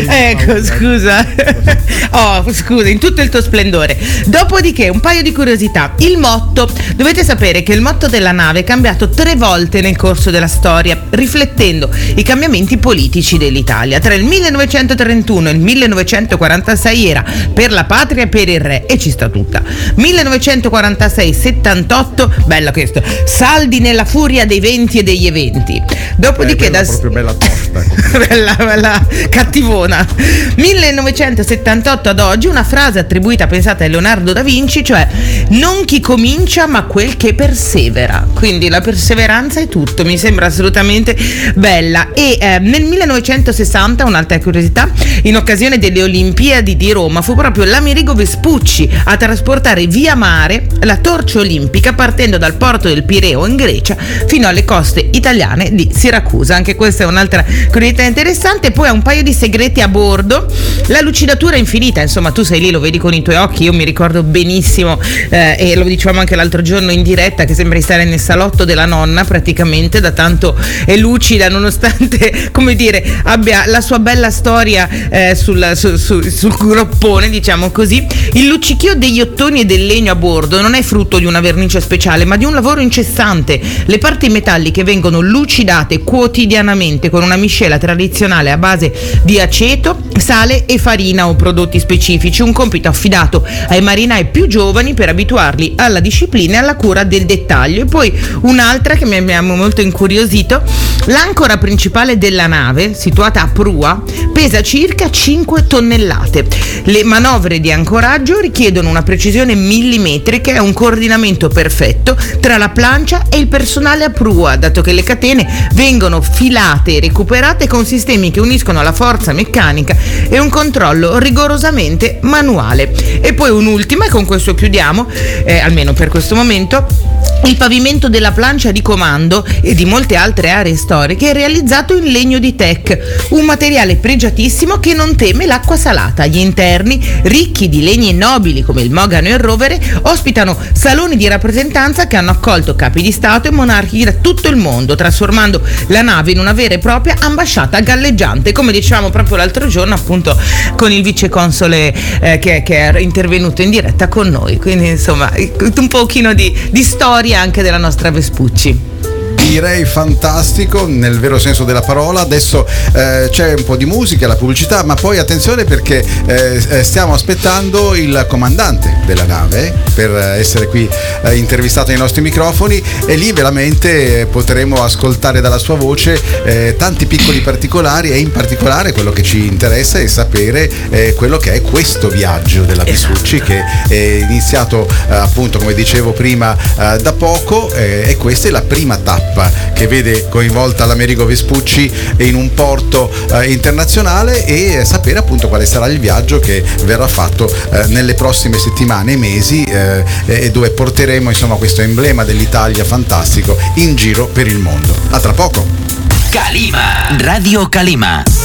Ecco, scusa. Oh, scusa, in tutto il tuo splendore. Dopodiché, un paio di curiosità. Il motto. Dovete sapere che il motto della nave è cambiato 3 volte nel corso della storia, riflettendo i cambiamenti politici dell'Italia. Tra il 1931 e il 1946 era per la patria e per il re, e ci sta tutta. 1946-78, bella questa, saldi nella furia dei venti e degli eventi. Dopodiché proprio bella tosta. bella cattivona. 1978 ad oggi, una frase attribuita, pensate, a Leonardo da Vinci, cioè non chi comincia ma quel che persevera. Quindi la perseveranza è tutto, mi sembra assolutamente bella. E nel 1960, un'altra curiosità, in occasione delle Olimpiadi di Roma fu proprio l'Amerigo Vespucci a trasportare via mare la torcia olimpica partendo dal porto del Pireo in Grecia fino alle coste italiane di Siracusa. Anche questa è un'altra curiosità interessante. Poi ha un paio di segreti a bordo. La lucidatura infinita, insomma, tu sei lì, lo vedi con i tuoi occhi. Io mi ricordo benissimo, e lo dicevamo anche l'altro giorno in diretta, che sembra di stare nel salotto della nonna praticamente, da tanto è lucida, nonostante, come dire, abbia la sua bella storia sul groppone, diciamo così. Il luccichio degli ottoni e del legno a bordo non è frutto di una vernice speciale, ma di un lavoro incessante. Le parti metalliche vengono lucidate quotidianamente con una miscela tradizionale a base di aceto, sale e farina o prodotti specifici, un compito affidato ai marinai più giovani per abituarli alla disciplina e alla cura del dettaglio. E poi un'altra che mi ha molto incuriosito: l'ancora principale della nave, situata a prua, pesa circa 5 tonnellate. Le manovre di ancoraggio richiedono una precisione millimetrica e un coordinamento perfetto tra la plancia e il personale a prua, dato che le catene vengono filate e recuperate con sistemi che uniscono la forza meccanica e un controllo rigorosamente manuale. E poi un'ultima, e con questo chiudiamo, almeno per questo momento: il pavimento della plancia di comando e di molte altre aree storiche è realizzato in legno di teak, un materiale pregiatissimo che non teme l'acqua salata. Gli interni, ricchi di legni nobili come il mogano e il rovere, ospitano saloni di rappresentanza che hanno accolto capi di Stato e monarchi da tutto il mondo, trasformando la nave in una vera e propria ambasciata galleggiante, come dicevamo proprio l'altro giorno, appunto, con il viceconsole che è intervenuto in diretta con noi. Quindi insomma un pochino di storia anche della nostra Vespucci. Direi fantastico nel vero senso della parola. Adesso c'è un po' di musica, la pubblicità, ma poi attenzione perché stiamo aspettando il comandante della nave per essere qui intervistato ai nostri microfoni, e lì veramente potremo ascoltare dalla sua voce tanti piccoli particolari, e in particolare quello che ci interessa è sapere quello che è questo viaggio della Vespucci, che è iniziato appunto, come dicevo prima, da poco, e questa è la prima tappa che vede coinvolta l'Amerigo Vespucci in un porto internazionale, e sapere appunto quale sarà il viaggio che verrà fatto nelle prossime settimane e mesi, e dove porteremo insomma questo emblema dell'Italia fantastico in giro per il mondo. A tra poco. Calima, Radio Calima.